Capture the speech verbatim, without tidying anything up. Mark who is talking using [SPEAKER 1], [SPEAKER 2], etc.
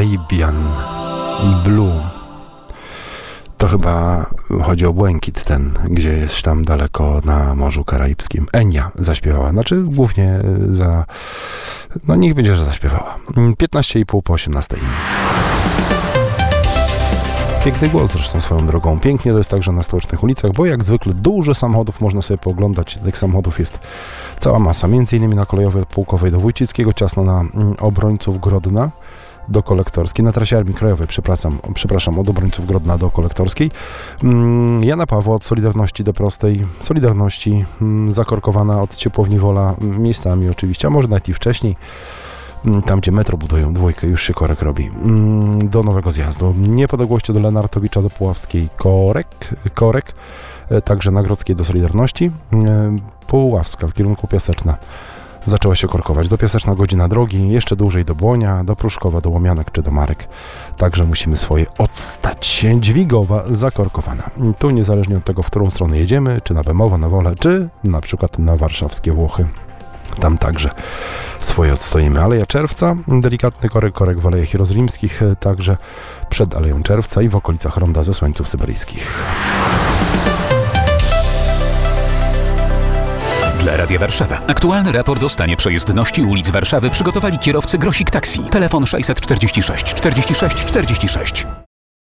[SPEAKER 1] Arabian Blue. To chyba chodzi o błękit ten, gdzie jest tam daleko na Morzu Karaibskim. Enia zaśpiewała, znaczy głównie za... No niech będzie, że zaśpiewała. piętnaście i pół po osiemnastej. Piękny głos zresztą swoją drogą. Pięknie to jest także na stołecznych ulicach, bo jak zwykle dużo samochodów można sobie pooglądać. Tych samochodów jest cała masa. Między innymi na kolejowej od Pułkowej do Wójcickiego, ciasno na Obrońców Grodna do Kolektorskiej, na trasie Armii Krajowej, przepraszam, przepraszam, od Obrońców Grodna do Kolektorskiej. Jana Pawła od Solidarności do Prostej. Solidarności zakorkowana od Ciepłowni Wola, miejscami oczywiście, a może nawet i wcześniej. Tam, gdzie metro budują, dwójkę, już się korek robi. Do Nowego Zjazdu. Niepodległości do Lenartowicza, do Puławskiej korek, korek. Także na Grodzkiej do Solidarności. Puławska w kierunku Piaseczna zaczęła się korkować. Do Piaseczna godzina drogi, jeszcze dłużej do Błonia, do Pruszkowa, do Łomianek czy do Marek. Także musimy swoje odstać. Dźwigowa zakorkowana. Tu niezależnie od tego, w którą stronę jedziemy, czy na Bemowo, na Wolę, czy na przykład na warszawskie Włochy. Tam także swoje odstoimy. Aleja Czerwca, delikatny korek, korek w Alejach Jerozolimskich, także przed Aleją Czerwca i w okolicach Ronda Zesłańców Syberyjskich.
[SPEAKER 2] Dla Radia Warszawa. Aktualny raport o stanie przejezdności ulic Warszawy przygotowali kierowcy Grosik Taxi. Telefon sześćset czterdzieści sześć czterdzieści sześć czterdzieści sześć.